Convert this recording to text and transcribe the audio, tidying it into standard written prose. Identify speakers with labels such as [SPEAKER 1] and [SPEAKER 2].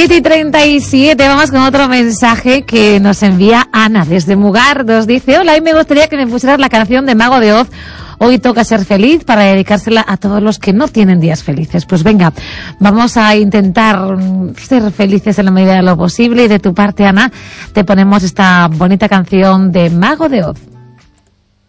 [SPEAKER 1] 7:37, vamos con otro mensaje que nos envía Ana desde Mugar. Nos dice: hola, y me gustaría que me pusieras la canción de Mago de Oz. Hoy toca ser feliz, para dedicársela a todos los que no tienen días felices. Pues venga, vamos a intentar ser felices en la medida de lo posible, y de tu parte, Ana, te ponemos esta bonita canción de Mago de Oz.